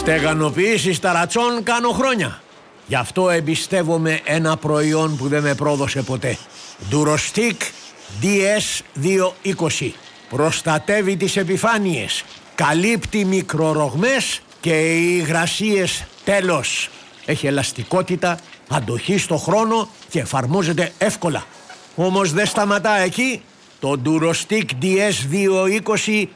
Στεγανοποιήσεις ταρατσών κάνω χρόνια. Γι' αυτό εμπιστεύομαι ένα προϊόν που δεν με πρόδωσε ποτέ. Durostic DS220. Προστατεύει τις επιφάνειες, καλύπτει μικρορογμές και οι υγρασίες τέλος. Έχει ελαστικότητα, αντοχή στο χρόνο και εφαρμόζεται εύκολα. Όμως δεν σταματά εκεί. Το Durostic DS220